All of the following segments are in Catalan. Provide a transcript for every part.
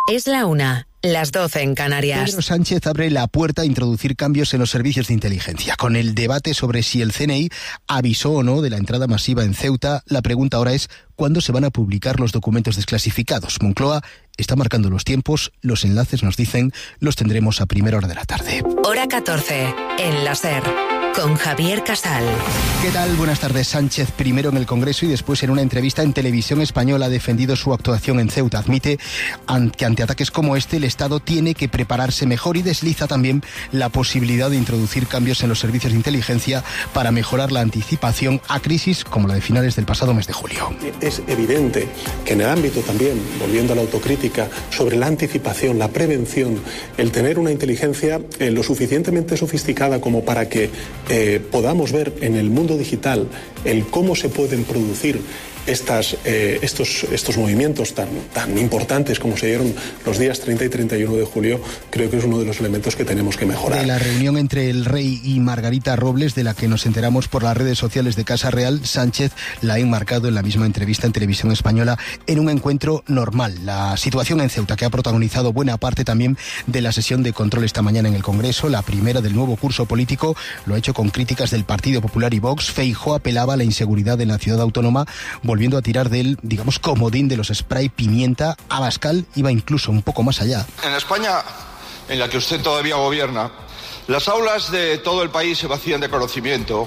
Es la 1, las 12 en Canarias. Pedro Sánchez abre la puerta a introducir cambios en los servicios de inteligencia. Con el debate sobre si el CNI avisó o no de la entrada masiva en Ceuta, la pregunta ahora es ¿cuándo se van a publicar los documentos desclasificados? Moncloa está marcando los tiempos, los enlaces nos dicen, los tendremos a primera hora de la tarde. Hora 14, en la SER, con Javier Casal. ¿Qué tal? Buenas tardes. Sánchez, primero en el Congreso y después en una entrevista en Televisión Española, ha defendido su actuación en Ceuta. Admite que ante ataques como este el Estado tiene que prepararse mejor y desliza también la posibilidad de introducir cambios en los servicios de inteligencia para mejorar la anticipación a crisis como la de finales del pasado mes de julio. Es evidente que en el ámbito también, volviendo a la autocrítica, sobre la anticipación, la prevención, el tener una inteligencia lo suficientemente sofisticada como para que podamos ver en el mundo digital el cómo se pueden producir estos movimientos tan importantes como se dieron los días 30 y 31 de julio, creo que es uno de los elementos que tenemos que mejorar. De la reunión entre el rey y Margarita Robles, de la que nos enteramos por las redes sociales de Casa Real, Sánchez la ha enmarcado en la misma entrevista en Televisión Española en un encuentro normal. La situación en Ceuta, que ha protagonizado buena parte también de la sesión de control esta mañana en el Congreso, la primera del nuevo curso político, lo ha hecho con críticas del Partido Popular y Vox. Feijóo apelaba a la inseguridad en la ciudad autónoma, volviendo a tirar del, digamos, comodín de los spray pimienta. Abascal iba incluso un poco más allá. En España, en la que usted todavía gobierna, las aulas de todo el país se vacían de conocimiento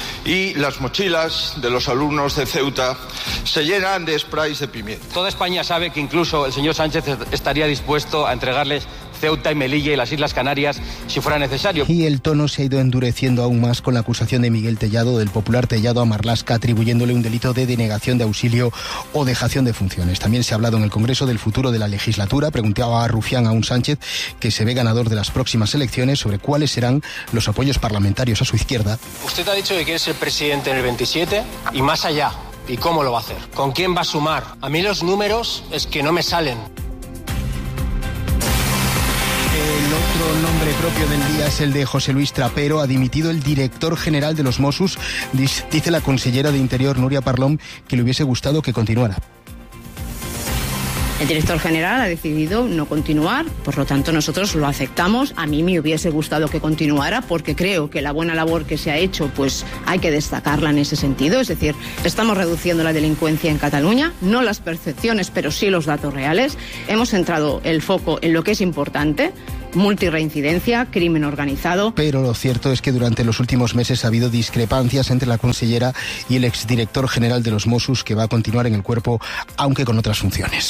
y las mochilas de los alumnos de Ceuta se llenan de sprays de pimienta. Toda España sabe que incluso el señor Sánchez estaría dispuesto a entregarles Ceuta y Melilla y las Islas Canarias si fuera necesario. Y el tono se ha ido endureciendo aún más con la acusación de Miguel Tellado, del popular Tellado, a Marlaska, atribuyéndole un delito de denegación de auxilio o dejación de funciones. También se ha hablado en el Congreso del futuro de la legislatura. Preguntaba a Rufián a un Sánchez, que se ve ganador de las próximas elecciones, sobre cuáles serán los apoyos parlamentarios a su izquierda. Usted ha dicho que quiere ser presidente en el 27 y más allá. ¿Y cómo lo va a hacer? ¿Con quién va a sumar? A mí los números es que no me salen. El otro nombre propio del día es el de José Luis Trapero. Ha dimitido el director general de los Mossos. Dice la consellera de Interior, Núria Parlon, que le hubiese gustado que continuara. El director general ha decidido no continuar, por lo tanto nosotros lo aceptamos. A mí me hubiese gustado que continuara porque creo que la buena labor que se ha hecho pues hay que destacarla en ese sentido. Es decir, estamos reduciendo la delincuencia en Cataluña, no las percepciones pero sí los datos reales. Hemos centrado el foco en lo que es importante: multirreincidencia, crimen organizado. Pero lo cierto es que durante los últimos meses ha habido discrepancias entre la consellera y el exdirector general de los Mossos, que va a continuar en el cuerpo aunque con otras funciones.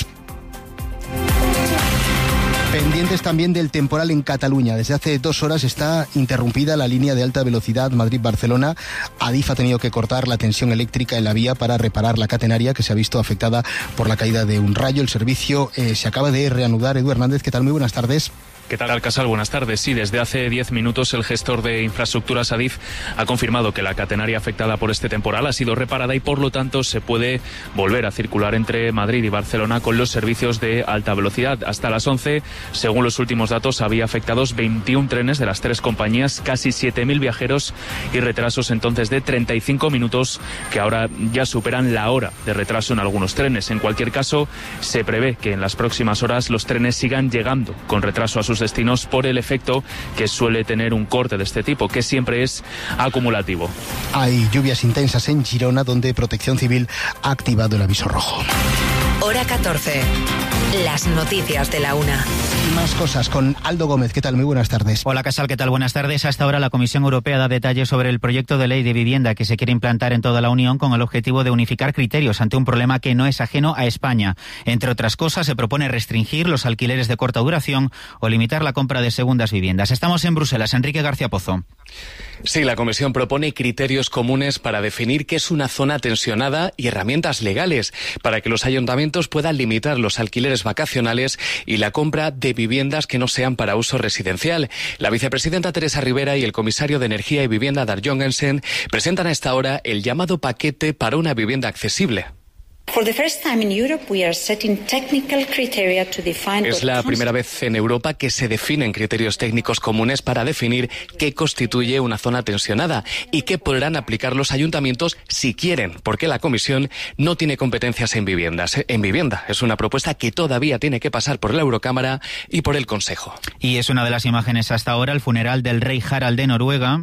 Pendientes también del temporal en Cataluña. Desde hace 2 horas está interrumpida la línea de alta velocidad Madrid-Barcelona. Adif ha tenido que cortar la tensión eléctrica en la vía para reparar la catenaria, que se ha visto afectada por la caída de un rayo. El servicio se acaba de reanudar. Edu Hernández, ¿qué tal? Muy buenas tardes. ¿Qué tal, Casal? Buenas tardes. Sí, desde hace 10 minutos el gestor de infraestructuras Adif ha confirmado que la catenaria afectada por este temporal ha sido reparada y por lo tanto se puede volver a circular entre Madrid y Barcelona con los servicios de alta velocidad. Hasta las 11, según los últimos datos, había afectados 21 trenes de las 3 compañías, casi 7.000 viajeros y retrasos entonces de 35 minutos que ahora ya superan la hora de retraso en algunos trenes. En cualquier caso, se prevé que en las próximas horas los trenes sigan llegando con retraso a sus destinos por el efecto que suele tener un corte de este tipo, que siempre es acumulativo. Hay lluvias intensas en Girona, donde Protección Civil ha activado el aviso rojo. Hora 14. Las noticias de la 1. Y más cosas con Aldo Gómez. ¿Qué tal? Muy buenas tardes. Hola, Casal. ¿Qué tal? Buenas tardes. Hasta ahora la Comisión Europea da detalles sobre el proyecto de ley de vivienda que se quiere implantar en toda la Unión con el objetivo de unificar criterios ante un problema que no es ajeno a España. Entre otras cosas, se propone restringir los alquileres de corta duración o limitar la compra de segundas viviendas. Estamos en Bruselas. Enrique García Pozo. Sí, la Comisión propone criterios comunes para definir qué es una zona tensionada y herramientas legales para que los ayuntamientos puedan limitar los alquileres vacacionales y la compra de viviendas que no sean para uso residencial. La vicepresidenta Teresa Rivera y el comisario de Energía y Vivienda, Dag Jorgensen, presentan a esta hora el llamado paquete para una vivienda accesible. Es la primera vez en Europa que se definen criterios técnicos comunes para definir qué constituye una zona tensionada y qué podrán aplicar los ayuntamientos si quieren, porque la Comisión no tiene competencias en vivienda. Es una propuesta que todavía tiene que pasar por la Eurocámara y por el Consejo. Y es una de las imágenes hasta ahora, el funeral del rey Harald de Noruega.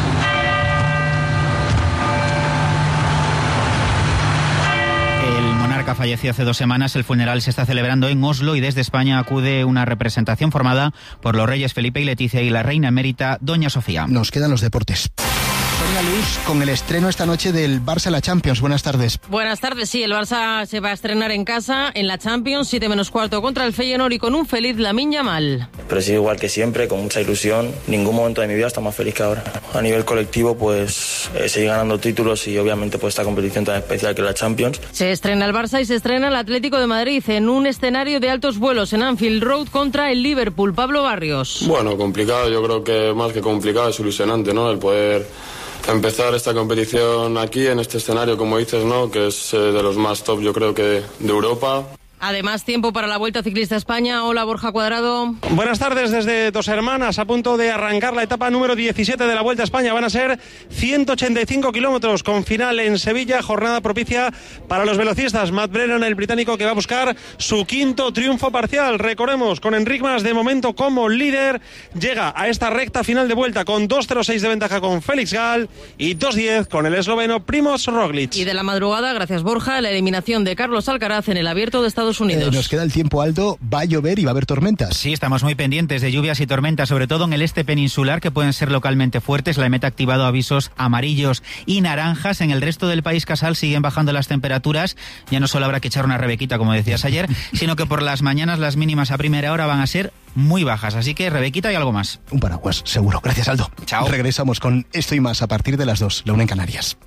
Falleció hace 2 semanas. El funeral se está celebrando en Oslo y desde España acude una representación formada por los reyes Felipe y Leticia y la reina emérita Doña Sofía. Nos quedan los deportes. Sonia Luz, con el estreno esta noche del Barça en la Champions. Buenas tardes. Buenas tardes, sí, el Barça se va a estrenar en casa, en la Champions, 7:15 contra el Feyenoord y con un feliz Lamine Yamal. Pero sí, igual que siempre, con mucha ilusión. Ningún momento de mi vida está más feliz que ahora. A nivel colectivo, pues seguir ganando títulos y obviamente pues esta competición tan especial que es la Champions. Se estrena el Barça y se estrena el Atlético de Madrid en un escenario de altos vuelos en Anfield Road contra el Liverpool. Pablo Barrios. Bueno, complicado, yo creo que más que complicado es ilusionante, ¿no? El poder empezar esta competición aquí, en este escenario, como dices, ¿no? Que es de los más top, yo creo que de Europa. Además, tiempo para la Vuelta Ciclista a España. Hola, Borja Cuadrado. Buenas tardes desde Dos Hermanas, a punto de arrancar la etapa número 17 de la Vuelta a España. Van a ser 185 kilómetros con final en Sevilla, jornada propicia para los velocistas. Matt Brennan, el británico, que va a buscar su 5º triunfo parcial. Recordemos, con Enric Mas de momento como líder, llega a esta recta final de vuelta con 2:06 de ventaja con Félix Gall y 2:10 con el esloveno Primož Roglič. Y de la madrugada, gracias Borja, la eliminación de Carlos Alcaraz en el Abierto de Estados Unidos. Nos queda el tiempo, Aldo. Va a llover y va a haber tormentas. Sí, estamos muy pendientes de lluvias y tormentas, sobre todo en el este peninsular, que pueden ser localmente fuertes. La EMET ha activado avisos amarillos y naranjas. En el resto del país, Casal, siguen bajando las temperaturas. Ya no solo habrá que echar una rebequita, como decías ayer, sino que por las mañanas las mínimas a primera hora van a ser muy bajas. Así que rebequita y algo más. Un paraguas, seguro. Gracias, Aldo. Chao. Regresamos con esto y más a partir de las 2, la 1 en Canarias.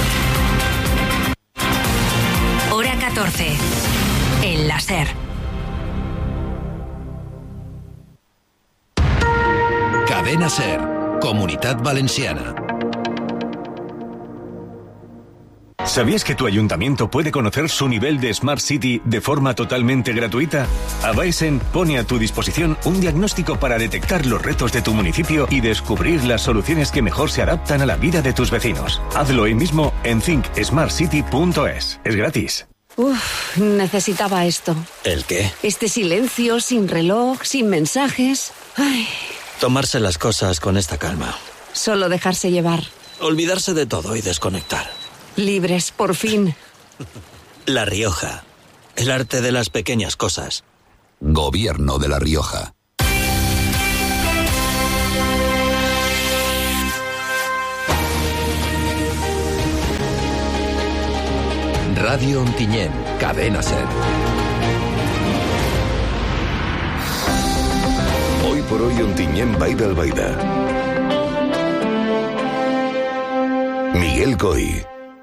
Hora 14. El láser. Cadena Ser, Comunitat Valenciana. ¿Sabías que tu ayuntamiento puede conocer su nivel de Smart City de forma totalmente gratuita? Avaesen pone a tu disposición un diagnóstico para detectar los retos de tu municipio y descubrir las soluciones que mejor se adaptan a la vida de tus vecinos. Hazlo hoy mismo en thinksmartcity.es. Es gratis. Uf, necesitaba esto. ¿El qué? Este silencio, sin reloj, sin mensajes. Ay. Tomarse las cosas con esta calma. Solo dejarse llevar. Olvidarse de todo y desconectar. Libres, por fin. La Rioja. El arte de las pequeñas cosas. Gobierno de La Rioja. Radio Ontinyent, Cadena Ser. Hoy por hoy Ontinyent Baida al Baida. Miguel Coy.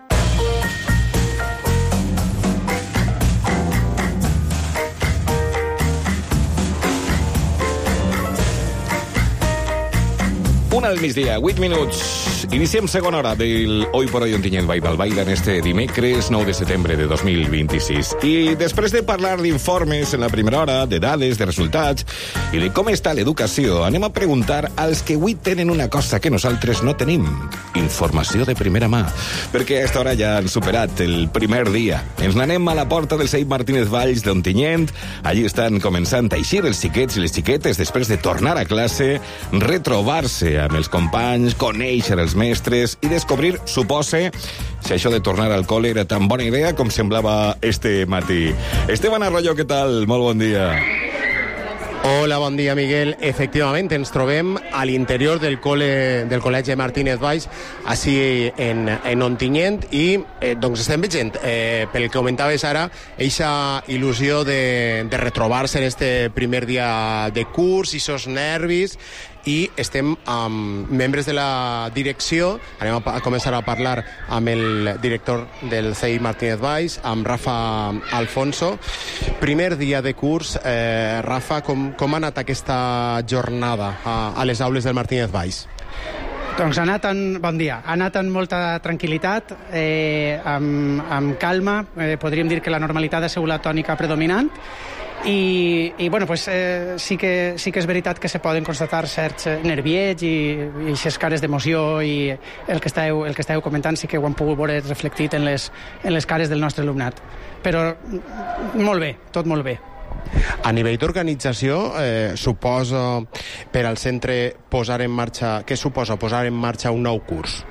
Una del migdia, 8 minuts. Iniciem segona hora del Hoy por Hoy Ontinyent Baida al Baida en este dimecres 9 de setembre de 2026. I després de parlar d'informes en la primera hora, de dades, de resultats i de com està l'educació, anem a preguntar als que avui tenen una cosa que nosaltres no tenim. Informació de primera mà. Perquè a esta hora ja han superat el primer dia. Ens n'anem a la porta del Seip Martínez Valls d'Ontinyent. Allí estan començant a eixir els xiquets i les xiquetes després de tornar a classe, retrobar-se amb els companys, conèixer els mestres i descobrir, supose, si això de tornar al col·le era tan bona idea com semblava este matí. Esteban Arroyo, què tal? Molt bon dia. Hola, bon dia, Miguel. Efectivament, ens trobem a l'interior del Col·legi Martínez Valls, així en Ontinyent, i doncs estem veient, pel que comentaves ara, eixa il·lusió de retrobar-se en este primer dia de curs, i esos nervis, i estem amb membres de la direcció. Anem a començar a parlar amb el director del CEI Martínez Valls, amb Rafa Alfonso. Primer dia de curs. Rafa, com ha anat aquesta jornada a les aules del Martínez Valls? Doncs bon dia. Ha anat amb molta tranquil·litat, amb calma, podríem dir que la normalitat ha sigut la tònica predominant, i bueno, pues, sí que és veritat que se poden constatar certs nerviets i aquestes cares d'emoció, i el que esteu comentant sí que ho han pogut veure reflectit en les cares del nostre alumnat. Però molt bé, tot molt bé. A nivell d'organització, suposa per al centre posar en marxa... Què suposa posar en marxa un nou curs?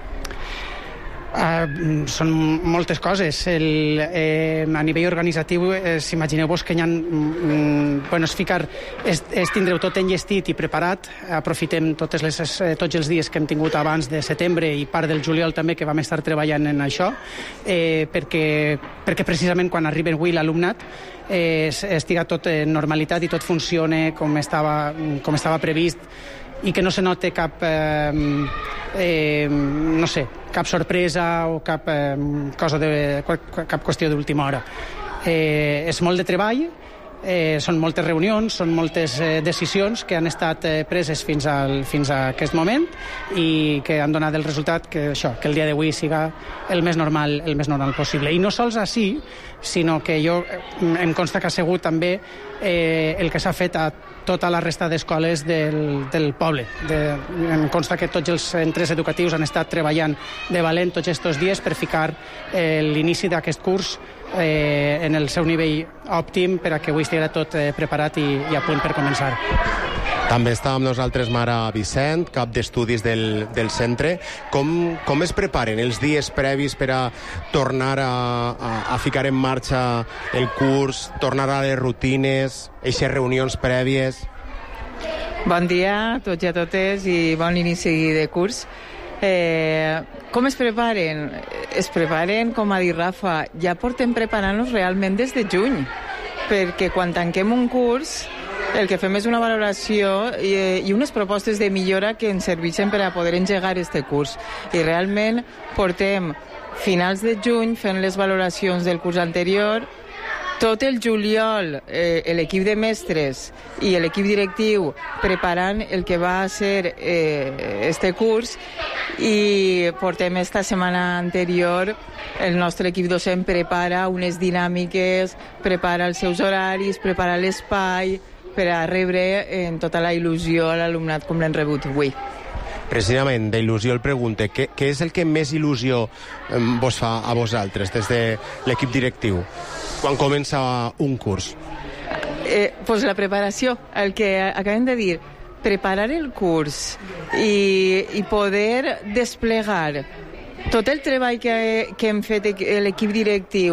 Són moltes coses. A nivell organitzatiu, imagineu-vos que hi ha... és tindreu tot enllestit i preparat. Aprofitem tots els dies que hem tingut abans de setembre i part del juliol també, que vam estar treballant en això, perquè precisament quan arriba avui l'alumnat estiga tot en normalitat i tot funcione com estava previst, i que no se note cap cap sorpresa o cap qüestió d'última hora. És molt de treball, són moltes reunions, són moltes decisions que han estat preses fins a aquest moment i que han donat el resultat que el dia d'avui siga el més normal possible. I no sols així, sinó que em consta que ha sigut també el que s'ha fet a tota la resta d'escoles del poble. Em consta que tots els centres educatius han estat treballant de valent tots aquests dies per ficar l'inici d'aquest curs en el seu nivell òptim per a que avui estigui tot preparat i a punt per començar. També està amb nosaltres Mare Vicent, cap d'estudis del centre. Com es preparen els dies previs per a tornar a ficar en marxa el curs, tornar a les rutines, aquestes reunions prèvies? Bon dia a tots i a totes i bon inici de curs. Com es preparen? Es preparen, com ha dit Rafa, ja portem preparant-nos realment des de juny, perquè quan tanquem un curs el que fem és una valoració i unes propostes de millora que ens serveixen per a poder engegar este curs. I realment portem finals de juny fent les valoracions del curs anterior. Tot el juliol l'equip de mestres i l'equip directiu preparant el que va ser este curs, i portem esta setmana anterior el nostre equip docent prepara unes dinàmiques, prepara els seus horaris, prepara l'espai per a rebre en tota la il·lusió a l'alumnat com l'hem rebut avui. Precisament, d'il·lusió el pregunte, què és el que més il·lusió vos fa a vosaltres des de l'equip directiu quan comença un curs? Pues la preparació, el que acabem de dir, preparar el curs i poder desplegar tot el treball que hem fet l'equip directiu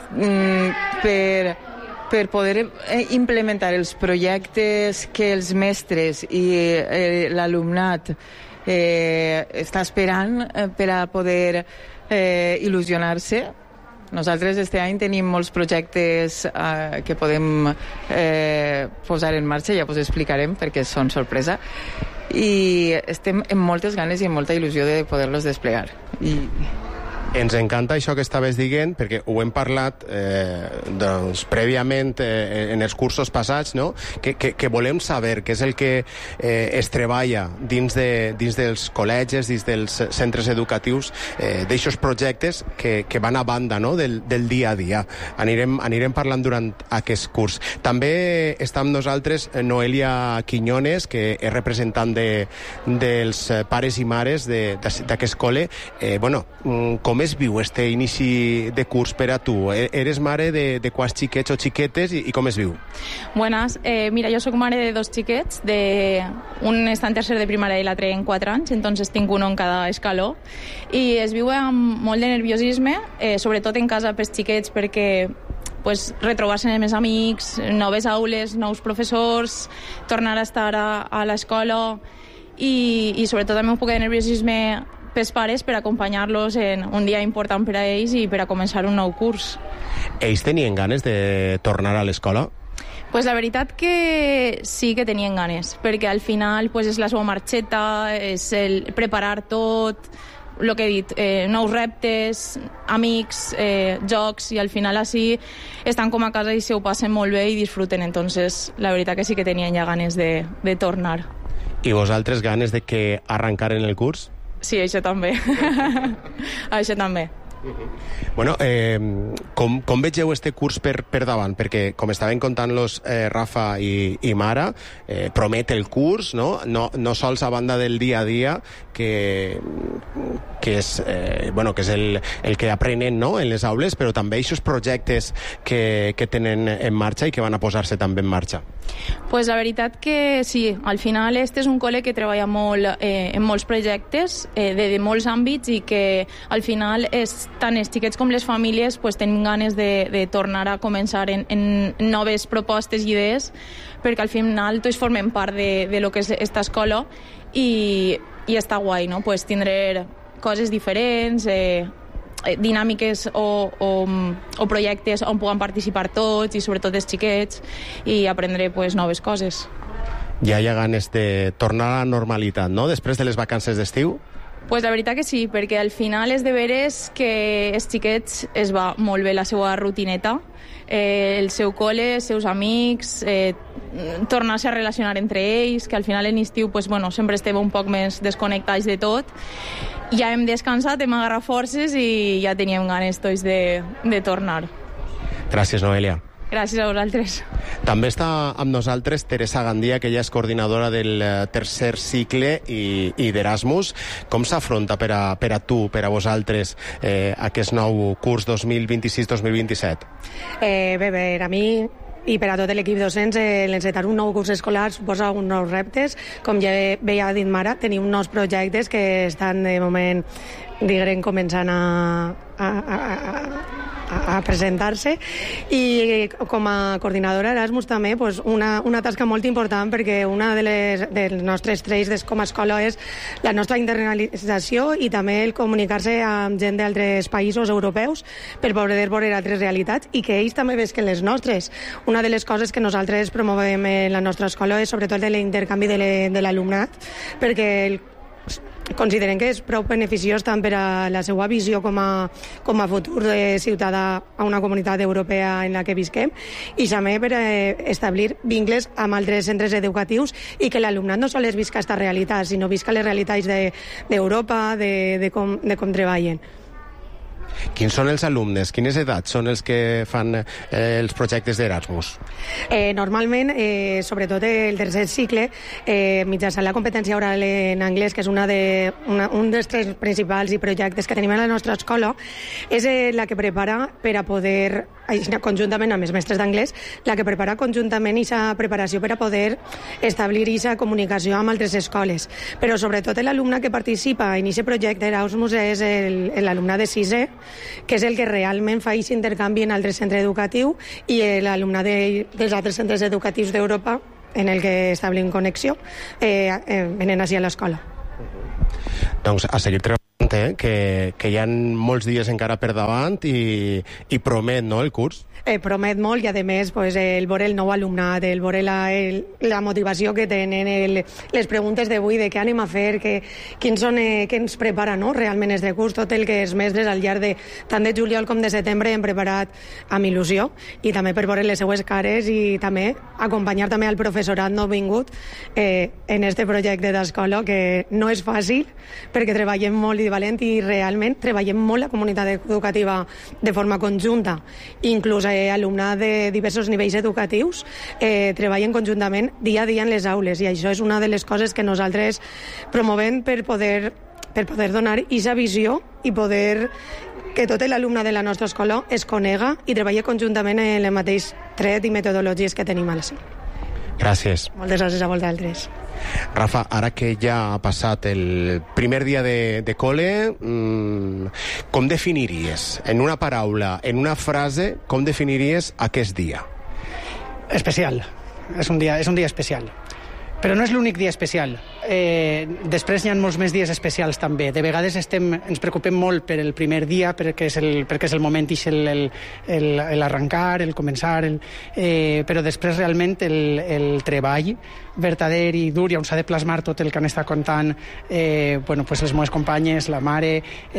per poder implementar els projectes que els mestres i l'alumnat està esperant per a poder il·lusionar-se. Nosaltres este any tenim molts projectes que podem posar en marxa, ja us explicarem perquè són sorpresa, i estem amb moltes ganes i amb molta il·lusió de poder-los desplegar. Ens encanta això que estaves dient, perquè ho hem parlat prèviament en els cursos passats, no? Que volem saber què és el que es treballa dins dels col·legis, dins dels centres educatius, d'aixos projectes que van a banda, no? del dia a dia. Anirem parlant durant aquest curs. També està amb nosaltres Noelia Quiñones, que és representant dels pares i mares d'aquest col·le. Com es viu este inici de curs per a tu? Eres mare de quants xiquets o xiquetes i com es viu? Buenas, mira, yo soy madre de 2 xiquets, un està en tercer de primària i l'altre en 4 anys, entonces tinc un en cada escaló, i es viu amb molt de nerviosisme, sobretot en casa pels xiquets, perquè retrobar-se amb els amics, noves aules, nous professors, tornar a estar a l'escola, i sobretot també un poc de nerviosisme pels pares per acompanyar-los en un dia important per a ells i per a començar un nou curs. Ells tenien ganes de tornar a l'escola? Pues la veritat que sí que tenien ganes, perquè al final és la seva marxeta, és el preparar tot, el que he dit, nous reptes, amics, jocs, i al final així estan com a casa i se ho passen molt bé i disfruten. Entonces la veritat que sí que tenien ja ganes de tornar. I vosaltres ganes de que arrencaren el curs? Sí, això també. Això també. Bueno, com vegeu este curs per davant? Perquè, com estaven contant-los Rafa i Mara, promet el curs, no sols a banda del dia a dia, que és el que aprenen, no?, en les aules, però també aquests projectes que tenen en marxa i que van a posar-se també en marxa. Pues la veritat que sí, al final este és un col·le que treballa molt en molts projectes de molts àmbits i que al final tant els xiquets com les famílies pues, tenim ganes de tornar a començar en noves propostes i idees, perquè al final tots formem part de lo que és esta escola i està guai, no? Pues tindre coses diferents, dinàmiques o projectes on puguem participar tots i sobretot els xiquets i aprendre pues, noves coses. Ja hi ha ganes de tornar a la normalitat, no?, després de les vacances d'estiu? Pues la veritat que sí, perquè al final és de veres que els xiquets es va molt bé la seva rutineta, el seu col·le, els seus amics, tornar-se a relacionar entre ells, que al final en estiu pues, bueno, sempre estem un poc més desconnectats de tot. Ja hem descansat, hem agarrat forces i ja teníem ganes tots de tornar. Gràcies, Noelia. Gràcies a vosaltres. També està amb nosaltres Teresa Gandia, que ella és coordinadora del tercer cicle i d'Erasmus. Com s'afronta per a tu, per a vosaltres, aquest nou curs 2026-2027? Bé, a mi i per a tot l'equip docents l'encetar un nou curs escolar suposa uns nous reptes. Com ja veia dit Mara, tenim nous projectes que estan de moment començant a presentar-se i com a coordinadora Erasmus també pues, una tasca molt important perquè una dels nostres trets com a escola és la nostra internalització i també el comunicar-se amb gent d'altres països europeus per poder veure altres realitats i que ells també vesquen les nostres. Una de les coses que nosaltres promovem en la nostra escola és sobretot l'intercanvi de l'alumnat perquè considerem que és prou beneficiós tant per a la seva visió com a futur ciutadà a una comunitat europea en la que visquem i també per establir vincles amb altres centres educatius i que l'alumnat no sols visca aquesta realitat, sinó visca les realitats d'Europa, de com treballen. Quins són els alumnes? Quines edats són els que fan els projectes d'Erasmus? Normalment, sobretot el tercer cicle, mitjançant la competència oral en anglès, que és un dels tres principals projectes que tenim a la nostra escola, és la que prepara per a poder, conjuntament amb els mestres d'anglès, la que prepara conjuntament aquesta preparació per a poder establir aquesta comunicació amb altres escoles. Però sobretot l'alumne que participa en aquest projecte Erasmus és l'alumne de 6è, que és el que realment fa aquest intercanvi en altres centres educatius i l'alumnat dels altres centres educatius d'Europa en el que establim connexió venen així a l'escola. Doncs a seguir treballant, que hi ha molts dies encara per davant i promet, no, el curs? Promet molt i a més el veure el nou alumnat, el veure la motivació que tenen, les preguntes d'avui de què anem a fer, què ens prepara realment este curs, tot el que els mestres al llarg tant de juliol com de setembre hem preparat amb il·lusió i també per veure les seues cares i també acompanyar també al professorat no vingut en este projecte d'escola que no és fàcil perquè treballem molt i valent i realment treballem molt la comunitat educativa de forma conjunta, inclús alumnat de diversos nivells educatius treballen conjuntament dia a dia en les aules i això és una de les coses que nosaltres promovem per poder donar aquesta visió i poder que tot l'alumne de la nostra escola es conega i treballa conjuntament en el mateix tret i metodologies que tenim a la CIL. Gràcies. Moltes gràcies a vosaltres. Rafa, ara que ja ha passat el primer dia de col·le, com definiries, en una paraula, en una frase, com definiries aquest dia? Especial. És un dia especial. Però no és l'únic dia especial. Després hi ha molts més dies especials també. De vegades ens preocupem molt per el primer dia perquè és el moment i l'arrencar, el començar, però després realment el treball verdader i dur i on s'ha de plasmar tot el que han estat contant les meves companyes, la mare...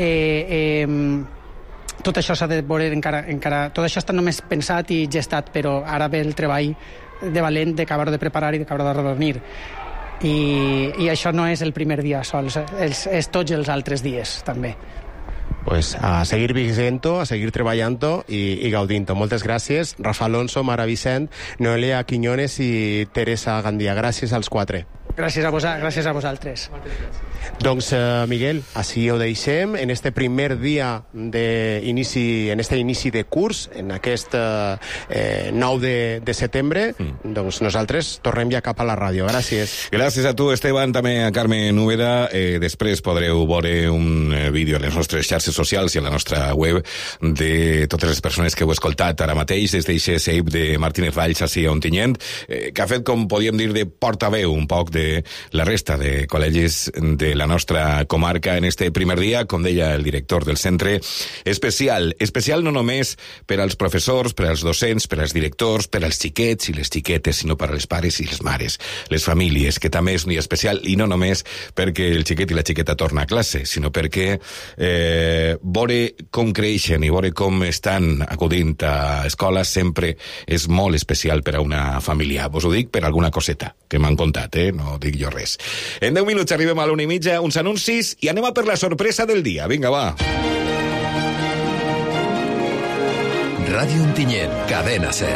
tot això s'ha de veure encara... Tot això està només pensat i gestat, però ara ve el treball de valent d'acabar de preparar i d'acabar de reunir. i això no és el primer dia sols, és tots els altres dies també. Pues a seguir vigent-ho, a seguir treballant-ho i gaudint-ho. Moltes gràcies, Rafa Alonso, Mara Vicent, Noelia Quiñones i Teresa Gandia. Gràcies als quatre. Gràcies a vosaltres. Doncs, Miguel, així ho deixem en este primer dia d'inici, en este inici de curs, en aquest 9 de setembre. Doncs nosaltres tornem ja cap a la ràdio. Gràcies. Gràcies a tu, Esteban, també a Carmen Úbeda. Després podreu veure un vídeo a les nostres xarxes socials i a la nostra web de totes les persones que heu escoltat ara mateix des d'eixe CEIP de Martínez Valls així a Ontinyent, que ha fet, com podíem dir, de portaveu un poc de la resta de col·legis de la nostra comarca en este primer dia, com deia el director del centre, especial no només per als professors, per als docents, per als directors, per als xiquets i les xiquetes, sinó per als pares i les mares, les famílies, que també és un dia especial, i no només perquè el xiquet i la xiqueta torna a classe, sinó perquè veure com creixen i veure com estan acudint a escola sempre és molt especial per a una família. Vos ho dic per alguna coseta que m'han contat, no dic jo res. En 10 minuts arribem a l'1:30, uns anuncis, i anem a per la sorpresa del dia. Vinga, va. Ràdio Ontinyent, Cadena 100.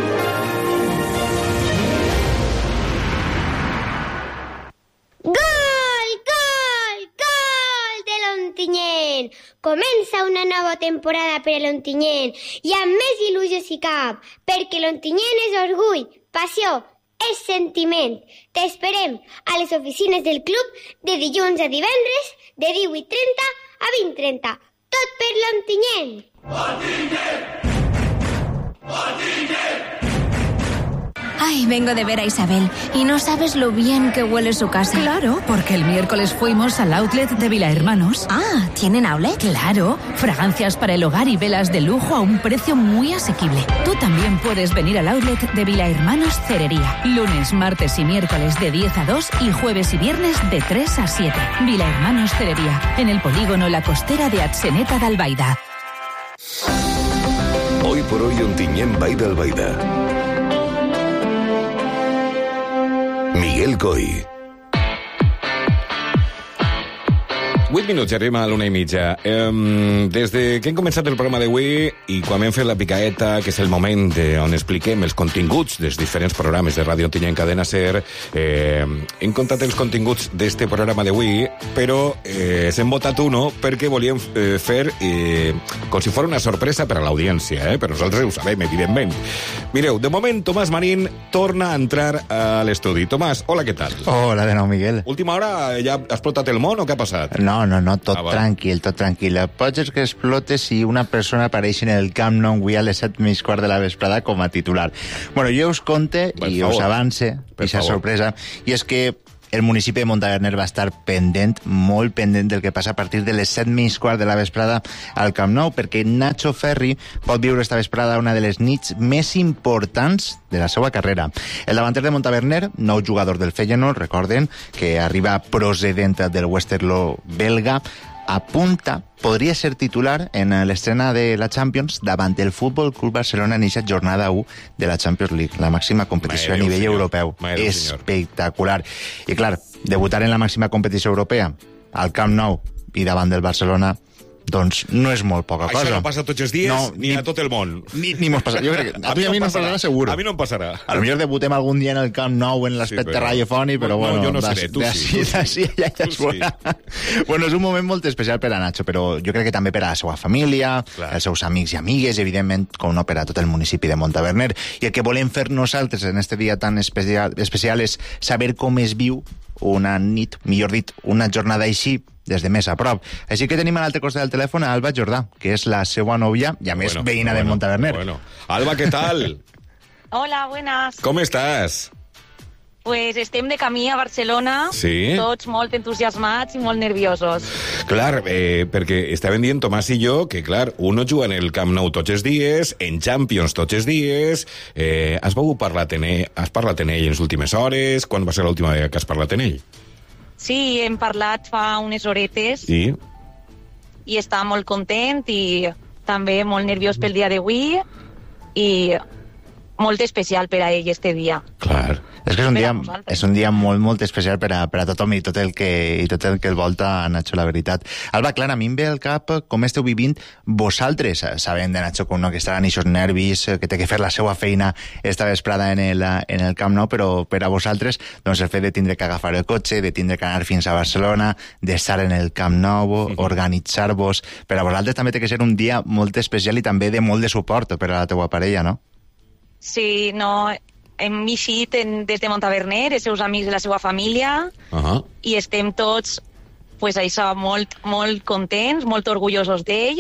Gol, gol, gol de l'Ontinyent! Comença una nova temporada per a l'Ontinyent i amb més il·lusió si cap, perquè l'Ontinyent és orgull, passió, és sentiment. T'esperem a les oficines del club de dilluns a divendres de 18:30 a 20:30. Tot per l'Ontinyent. ¡Ontinyent! ¡Ontinyent! Ay, vengo de ver a Isabel y no sabes lo bien que huele su casa. Claro, porque el miércoles fuimos al outlet de Vilahermanos. Ah, ¿tienen outlet? Claro, fragancias para el hogar y velas de lujo a un precio muy asequible. Tú también puedes venir al outlet de Vilahermanos Cerería. Lunes, martes y miércoles de 10 a 2 y jueves y viernes de 3 a 7. Vilahermanos Cerería, en el polígono La Costera de Atzeneta d'Albaida. Hoy por hoy Ontinyent Baida Albaida. Miguel Coy. 8 minuts, arribem a l'1:30. Des de que hem començat el programa d'avui i quan hem fet la picaeta, que és el moment on expliquem els continguts dels diferents programes de Ràdio Ontinyent Cadena SER, hem contat els continguts d'este programa d'avui, però s'hem votat uno perquè volíem fer com si fos una sorpresa per a l'audiència, però nosaltres ho sabem, evidentment. Mireu, de moment Tomàs Marín torna a entrar a l'estudi. Tomàs, hola, què tal? Hola de nou, Miguel. Última hora ja has explotat el món o què ha passat? No, tot tranquil, tot tranquil. Pot ser que explote si una persona apareix en el Camp Nou avui a les 7:15 de la vesprada com a titular. Bueno, jo us conte i us avance aquesta sorpresa, i és que el municipi de Montaverner va estar pendent, molt pendent del que passa a partir de les 7:15 de la vesprada al Camp Nou, perquè Nacho Ferri pot viure esta vesprada una de les nits més importants de la seva carrera. El davanter de Montaverner, nou jugador del Feyenoord, recorden, que arriba procedent del Westerlo belga, apunta, podria ser titular en l'estrena de la Champions davant el Futbol Club Barcelona en aquesta jornada 1 de la Champions League, la màxima competició a nivell europeu. Espectacular. I clar, debutar en la màxima competició europea al Camp Nou i davant del Barcelona, doncs no és molt poca cosa. Això no passa tots els dies, ni a tot el món. Ni mos passa. Jo crec que a mi no em passarà, segur. A mi no em passarà. A lo millor debutem algun dia en el Camp Nou en l'aspecte radiofònic, però bueno... No, jo no seré, tu sí. Ja es veurà. Bueno, és un moment molt especial per a Nacho, però jo crec que també per a la seva família, els seus amics i amigues, evidentment, com no per a tot el municipi de Montaverner. I el que volem fer nosaltres en este dia tan especial és saber com es viu una nit, millor dit, una jornada així, des de més a prop. Així que tenim a l'altre costat del telèfon a Alba Jordà, que és la seva nòvia i a més veïna de Montaverner. Alba, ¿qué tal? Hola, buenas. Com estàs? Pues estem de camí a Barcelona, tots molt entusiasmats i molt nerviosos. Clar, perquè estaven dient Tomàs i jo que, clar, uno juga en el Camp Nou tots els dies, en Champions tots els dies. Has parlat amb ell en les últimes hores? Quan va ser l'última vegada que has parlat amb ell? Sí, hem parlat fa unes horetes i està molt content i també molt nerviós pel dia d'avui i molt especial per a ell este dia. Clar. És que és un dia molt, molt especial per a tothom i tot el que el volta, Nacho, la veritat. Alba, clar, a mi em ve al cap com esteu vivint vosaltres, sabent de Nacho com no, que estaran aquests nervis, que té que fer la seva feina esta vesprada en el Camp Nou, però per a vosaltres, doncs el fet de tindre que agafar el cotxe, de tindre que anar fins a Barcelona, d'estar en el Camp Nou, organitzar-vos, per a vosaltres també té que ser un dia molt especial i també de molt de suport per a la teua parella, no? Sí, no, hem eixit des de Montaverner, els seus amics de la seva família, i estem tots, pues, això, molt, molt contents, molt orgullosos d'ell,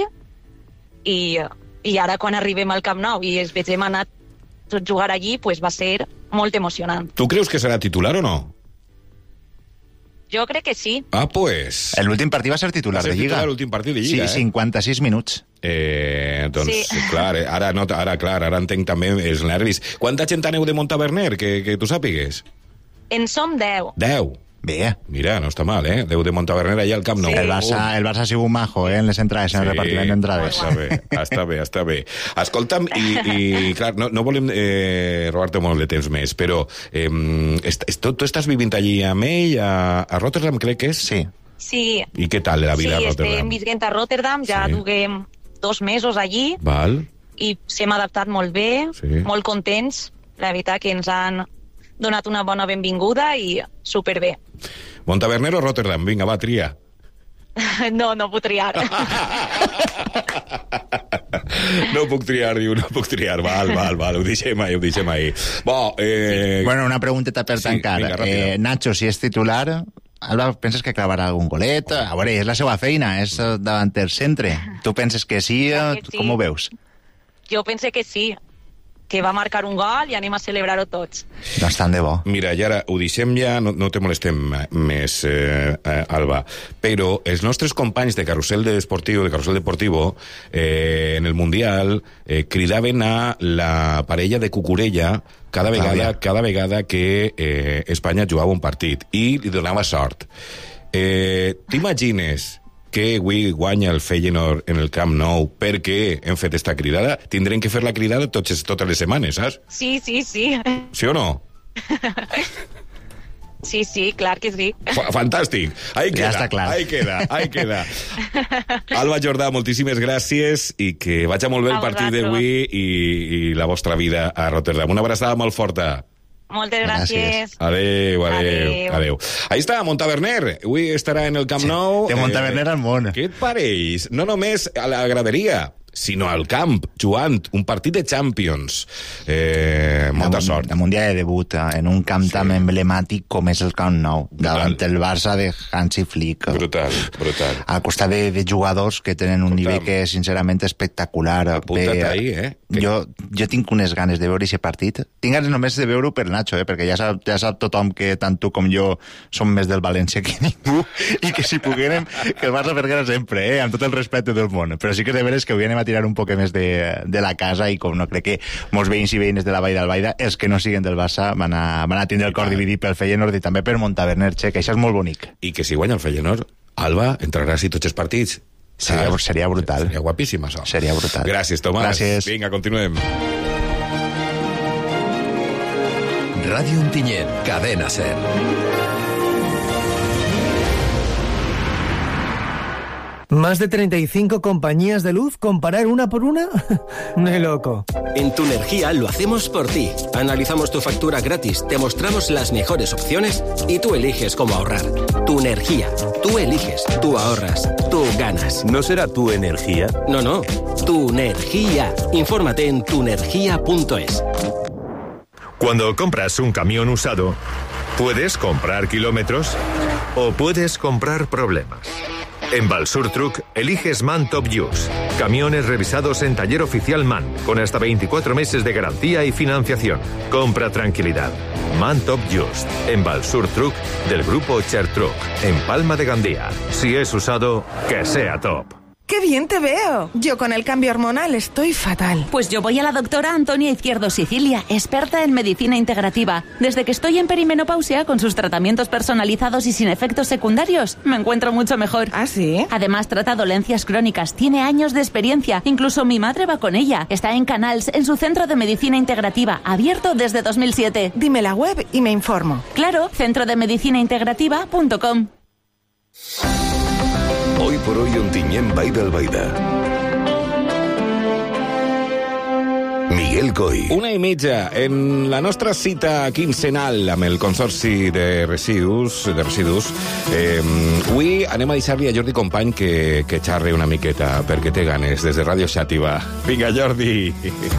i ara quan arribem al Camp Nou i es vegem anar a jugar allí, pues, va ser molt emocionant. Tu creus que serà titular o no? Jo crec que sí. Ah, pues... L'últim partit va ser titular de Lliga. L'últim partit de Lliga, sí, 56 minuts. Doncs, sí. Clar, ara entenc també els nervis. Quanta gent aneu de Montaverner, que tu sàpigues? En som 10. 10? Bé. Mira, no està mal, 10 de Montaverner allà al Camp Nou. Sí. El Barça ha sigut majo, en les entrades, en el repartiment d'entrades. Està bé. Escolta'm, i clar, no volem robar-te molt de temps més, però tu estàs vivint allí amb ell, a Rotterdam, crec que és? Sí. I què tal la vida a Rotterdam? Sí, estem visquent a Rotterdam, ja duguem 2 mesos allí. Val. I s'hem adaptat molt bé, molt contents. La veritat que ens han donat una bona benvinguda i superbé. Montaverner o Rotterdam? Vinga, va, tria. No puc triar. No puc triar, diu, no puc triar. Val, ho deixem ahir. Bueno, una pregunteta per tancar. Nacho, si és titular, Alba, penses que clavarà algun golet? A veure, és la seva feina, és davanter centre. Tu penses que sí? Com ho veus? Jo pense que sí, que va marcar un gol i anem a celebrar-ho tots. Doncs tant de bo. Mira, i ara ho deixem ja, no te molestem més, Alba, però els nostres companys de Carrusel Deportivo, en el Mundial, cridaven a la parella de Cucurella cada vegada que Espanya jugava un partit, i li donava sort. T'imagines que avui guanya el Feyenoord en el Camp Nou perquè hem fet esta cridada? Tindrem que fer la cridada totes les setmanes, saps? Sí. Sí o no? Sí, clar que sí. Fantàstic. Ahí queda, ja està clar. Ahí queda. Alba Jordà, moltíssimes gràcies i que vagi molt bé el partit d'avui i la vostra vida a Rotterdam. Una abraçada molt forta. Moltes gràcies. Adéu. Ahí està, Montaverner. Avui estarà en el Camp Nou. De Montaverner al món. Què et pareix? No només a la graderia, sinó al camp, jugant un partit de Champions. Molta sort. Damunt dia de debut en un camp tan emblemàtic com és el Camp Nou, davant el Barça de Hansi Flick. Brutal. Al costat de jugadors que tenen un nivell que és sincerament espectacular. Apunta't ahí, Jo tinc unes ganes de veure aquest partit. Tinc ganes només de veure-ho per Nacho, perquè ja sap tothom que tant tu com jo som més del València que ningú, i que si poguérem que el Barça perguera sempre, amb tot el respecte del món. Però sí que és de veres que avui anem a tirar un poc més de la casa, i com no crec que molts veïns i veïnes de la Vall d'Albaida, els que no siguen del Barça, van a tindre el cor dividit pel Feyenoord i també per Montaverner, que això és molt bonic. I que si guanya el Feyenoord, Alba entrarà a tots els partits. Seria brutal. Seria guapíssim, això. Seria brutal. Gràcies, Tomàs. Gràcies. Vinga, continuem. Radio Ontinyent, Cadena Ser. ¿Más de 35 compañías de luz? ¿Comparar una por una? ¡Muy loco! En Tu Energía lo hacemos por ti. Analizamos tu factura gratis, te mostramos las mejores opciones y tú eliges cómo ahorrar. Tu Energía. Tú eliges, tú ahorras, tú ganas. ¿No será Tu Energía? No. Tu Energía. Infórmate en tuenergia.es. Cuando compras un camión usado, puedes comprar kilómetros o puedes comprar problemas. En Balsur Truck eliges MAN Top Use. Camiones revisados en taller oficial MAN, con hasta 24 meses de garantía y financiación. Compra tranquilidad. MAN Top Use. En Balsur Truck del grupo Cher Truck, en Palma de Gandía. Si es usado, que sea top. ¡Qué bien te veo! Yo con el cambio hormonal estoy fatal. Pues yo voy a la doctora Antonia Izquierdo Sicilia, experta en medicina integrativa. Desde que estoy en perimenopausia, con sus tratamientos personalizados y sin efectos secundarios, me encuentro mucho mejor. ¿Ah, sí? Además, trata dolencias crónicas, tiene años de experiencia. Incluso mi madre va con ella. Está en Canals, en su centro de medicina integrativa, abierto desde 2007. Dime la web y me informo. Claro, centrodemedicinaintegrativa.com. Hoy por hoy Ontinyent Vall d'Albaida. Miguel Coy. 1:30 en la nostra cita quincenal amb el Consorci de Residus. Avui anem a deixar-li a Jordi Company que xarre una miqueta perquè té ganes des de Ràdio Xàtiva. Vinga, Jordi.